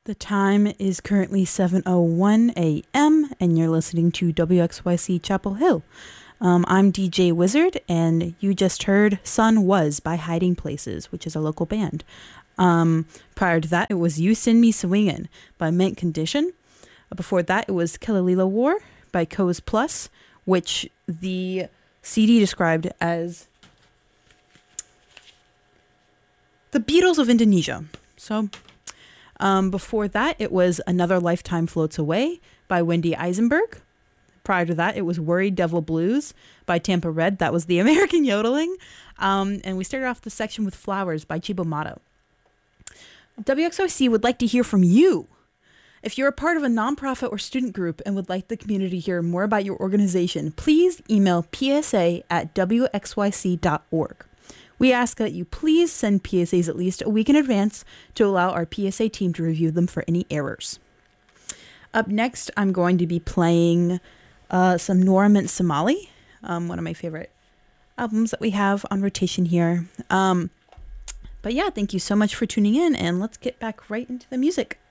The time is currently 7:01 a.m. and you're listening to WXYC Chapel Hill. I'm DJ Wizard, and you just heard Sun Was by Hiding Places, which is a local band. Prior to that, it was You Send Me Swingin' by Mint Condition. Before that, it was Killalila War by Coes Plus, which the CD described as the Beatles of Indonesia. So, before that, it was Another Lifetime Floats Away by Wendy Eisenberg. Prior to that, it was Worried Devil Blues by Tampa Red. That was the American yodeling. And we started off the section with Flowers by Chibo Mato. WXOC would like to hear from you. If you're a part of a nonprofit or student group and would like the community to hear more about your organization, please email psa@wxyc.org. We ask that you please send PSAs at least a week in advance to allow our PSA team to review them for any errors. Up next, I'm going to be playing some Nora Mint Somali, one of my favorite albums that we have on rotation here. But yeah, thank you so much for tuning in, and let's get back right into the music.